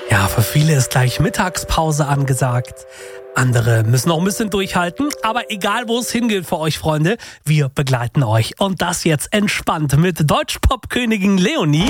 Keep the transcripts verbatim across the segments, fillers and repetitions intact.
Ja, für viele ist gleich Mittagspause angesagt. Andere müssen noch ein bisschen durchhalten, aber egal wo es hingeht für euch, Freunde, wir begleiten euch. Und das jetzt entspannt mit Deutschpop-Königin Leonie.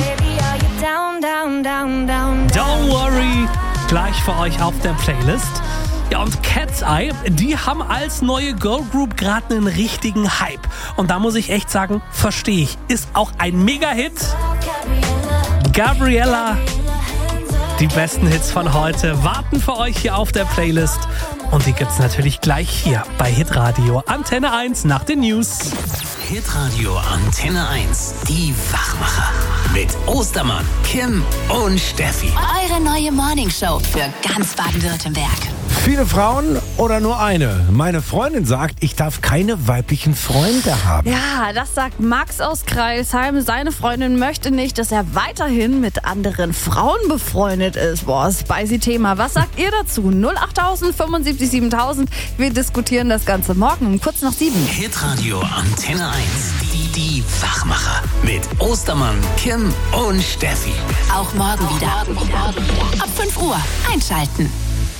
Don't worry, gleich für euch auf der Playlist. Ja, und Cat's Eye, die haben als neue Girlgroup gerade einen richtigen Hype. Und da muss ich echt sagen, verstehe ich, ist auch ein Mega-Hit. Gabriella. Die besten Hits von heute warten für euch hier auf der Playlist. Und die gibt's natürlich gleich hier bei Hitradio Antenne eins nach den News. Hitradio Antenne eins, die Wachmacher. Mit Ostermann, Kim und Steffi. Eure neue Morningshow für ganz Baden-Württemberg. Viele Frauen oder nur eine? Meine Freundin sagt, ich darf keine weiblichen Freunde haben. Ja, das sagt Max aus Kreilsheim. Seine Freundin möchte nicht, dass er weiterhin mit anderen Frauen befreundet ist. Boah, spicy Thema. Was sagt ihr dazu? null acht tausend fünfundsiebzig siebentausend. Wir diskutieren das Ganze morgen um kurz nach sieben. Hitradio Antenne eins, die, die Wachmacher. Mit Ostermann, Kim und Steffi. Auch morgen wieder. Ab fünf Uhr einschalten.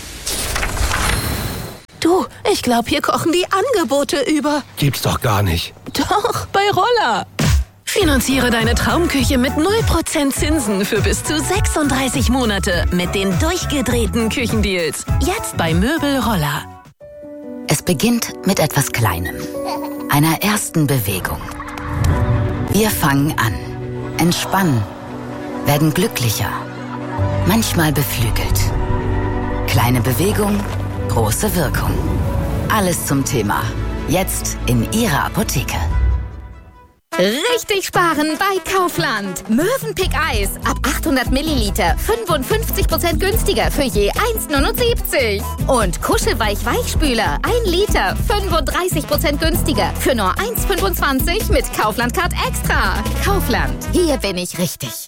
Du, ich glaube, hier kochen die Angebote über. Gibt's doch gar nicht. Doch, bei Roller. Finanziere deine Traumküche mit null Prozent Zinsen für bis zu sechsunddreißig Monate mit den durchgedrehten Küchendeals. Jetzt bei Möbel Roller. Es beginnt mit etwas Kleinem. Einer ersten Bewegung. Wir fangen an, entspannen, werden glücklicher, manchmal beflügelt. Kleine Bewegung, große Wirkung. Alles zum Thema. Jetzt in Ihrer Apotheke. Richtig sparen bei Kaufland. Mövenpick Eis ab achthundert Milliliter fünfundfünfzig Prozent günstiger für je eins Komma neunundsiebzig. Und Kuschelweich Weichspüler ein Liter fünfunddreißig Prozent günstiger für nur eins Komma fünfundzwanzig mit Kaufland Card Extra. Kaufland, hier bin ich richtig.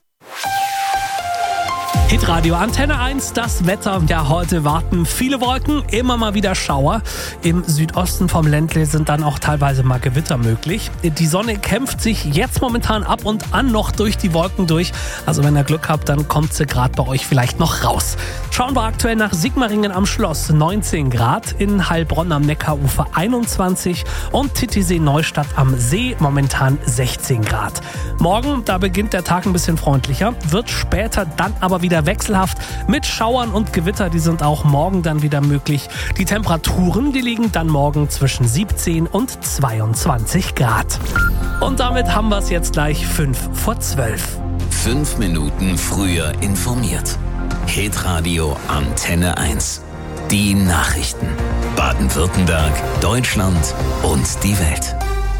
Hitradio Antenne eins, das Wetter. Ja, heute warten viele Wolken, immer mal wieder Schauer. Im Südosten vom Ländle sind dann auch teilweise mal Gewitter möglich. Die Sonne kämpft sich jetzt momentan ab und an noch durch die Wolken durch. Also wenn ihr Glück habt, dann kommt sie gerade bei euch vielleicht noch raus. Schauen wir aktuell nach Sigmaringen am Schloss, neunzehn Grad, in Heilbronn am Neckarufer einundzwanzig und Titisee-Neustadt am See momentan sechzehn Grad. Morgen, da beginnt der Tag ein bisschen freundlicher, wird später dann aber wieder wechselhaft mit Schauern und Gewitter, die sind auch morgen dann wieder möglich. Die Temperaturen, die liegen dann morgen zwischen siebzehn und zweiundzwanzig Grad. Und damit haben wir es jetzt gleich fünf vor zwölf. Fünf Minuten früher informiert. Hitradio Antenne eins. Die Nachrichten. Baden-Württemberg, Deutschland und die Welt.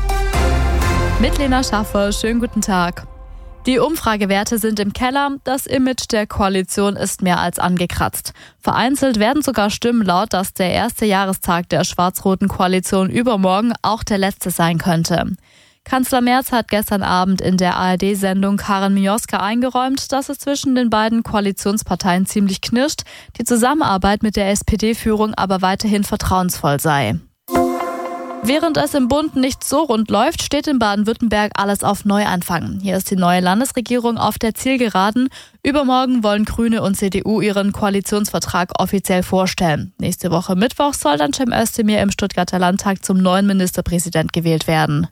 Mit Lena Schaffer, schönen guten Tag. Die Umfragewerte sind im Keller, das Image der Koalition ist mehr als angekratzt. Vereinzelt werden sogar Stimmen laut, dass der erste Jahrestag der schwarz-roten Koalition übermorgen auch der letzte sein könnte. Kanzler Merz hat gestern Abend in der A R D-Sendung Karin Mioska eingeräumt, dass es zwischen den beiden Koalitionsparteien ziemlich knirscht, die Zusammenarbeit mit der S P D-Führung aber weiterhin vertrauensvoll sei. Während es im Bund nicht so rund läuft, steht in Baden-Württemberg alles auf Neuanfang. Hier ist die neue Landesregierung auf der Zielgeraden. Übermorgen wollen Grüne und C D U ihren Koalitionsvertrag offiziell vorstellen. Nächste Woche Mittwoch soll dann Cem Özdemir im Stuttgarter Landtag zum neuen Ministerpräsident gewählt werden.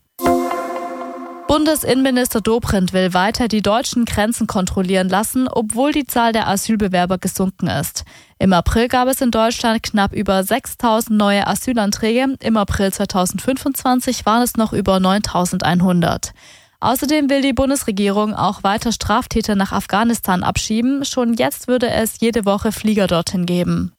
Bundesinnenminister Dobrindt will weiter die deutschen Grenzen kontrollieren lassen, obwohl die Zahl der Asylbewerber gesunken ist. Im April gab es in Deutschland knapp über sechstausend neue Asylanträge. Im April zweitausendfünfundzwanzig waren es noch über neuntausendeinhundert. Außerdem will die Bundesregierung auch weiter Straftäter nach Afghanistan abschieben. Schon jetzt würde es jede Woche Flieger dorthin geben.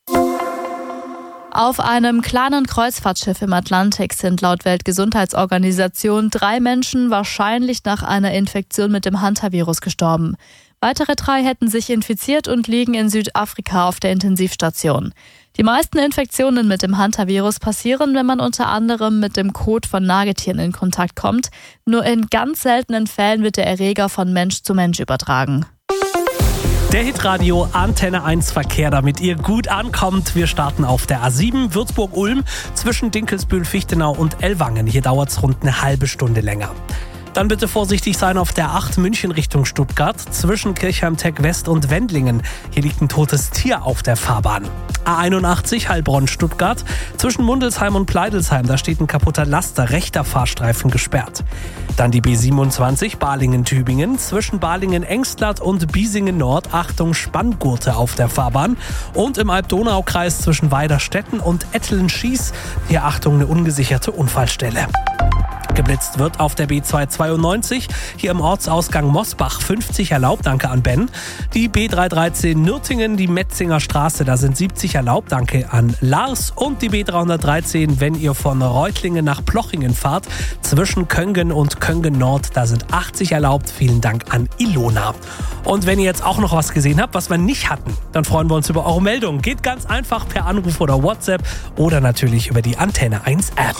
Auf einem kleinen Kreuzfahrtschiff im Atlantik sind laut Weltgesundheitsorganisation drei Menschen wahrscheinlich nach einer Infektion mit dem Hantavirus gestorben. Weitere drei hätten sich infiziert und liegen in Südafrika auf der Intensivstation. Die meisten Infektionen mit dem Hantavirus passieren, wenn man unter anderem mit dem Kot von Nagetieren in Kontakt kommt. Nur in ganz seltenen Fällen wird der Erreger von Mensch zu Mensch übertragen. Der Hitradio Antenne eins Verkehr, damit ihr gut ankommt. Wir starten auf der A sieben Würzburg-Ulm zwischen Dinkelsbühl, Fichtenau und Ellwangen. Hier dauert es rund eine halbe Stunde länger. Dann bitte vorsichtig sein auf der acht München Richtung Stuttgart zwischen Kirchheim-Tech West und Wendlingen. Hier liegt ein totes Tier auf der Fahrbahn. A einundachtzig Heilbronn-Stuttgart zwischen Mundelsheim und Pleidelsheim. Da steht ein kaputter Laster, rechter Fahrstreifen gesperrt. Dann die B siebenundzwanzig Balingen-Tübingen zwischen Balingen-Engstladt und Biesingen-Nord. Achtung, Spanngurte auf der Fahrbahn. Und im Alb-Donau-Kreis zwischen Weiderstetten und Ettlen-Schieß. Hier Achtung, eine ungesicherte Unfallstelle. Geblitzt wird auf der B zweihundertzweiundneunzig, hier im Ortsausgang Mosbach fünfzig erlaubt, danke an Ben. Die B dreihundertdreizehn Nürtingen, die Metzinger Straße, da sind siebzig erlaubt, danke an Lars. Und die B dreihundertdreizehn, wenn ihr von Reutlingen nach Plochingen fahrt, zwischen Köngen und Köngen Nord, da sind achtzig erlaubt, vielen Dank an Ilona. Und wenn ihr jetzt auch noch was gesehen habt, was wir nicht hatten, dann freuen wir uns über eure Meldung. Geht ganz einfach per Anruf oder WhatsApp oder natürlich über die Antenne eins App.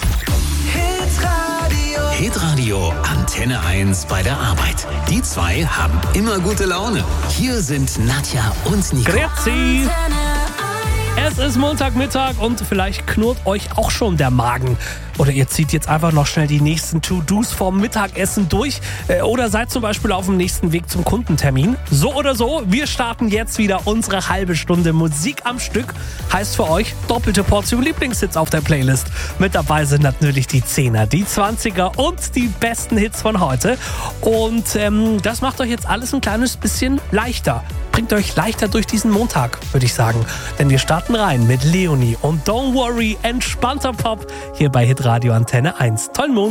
Hitradio Antenne eins bei der Arbeit. Die zwei haben immer gute Laune. Hier sind Nadja und Nico. Grüezi! Es ist Montagmittag und vielleicht knurrt euch auch schon der Magen. Oder ihr zieht jetzt einfach noch schnell die nächsten To-Dos vorm Mittagessen durch. Oder seid zum Beispiel auf dem nächsten Weg zum Kundentermin. So oder so, wir starten jetzt wieder unsere halbe Stunde Musik am Stück. Heißt für euch doppelte Portion Lieblingshits auf der Playlist. Mit dabei sind natürlich die Zehner, die Zwanziger und die besten Hits von heute. Und ähm, das macht euch jetzt alles ein kleines bisschen leichter. Bringt euch leichter durch diesen Montag, würde ich sagen. Denn wir starten rein mit Leonie und Don't Worry, entspannter Pop hier bei Hitradio Antenne eins. Tollen Montag.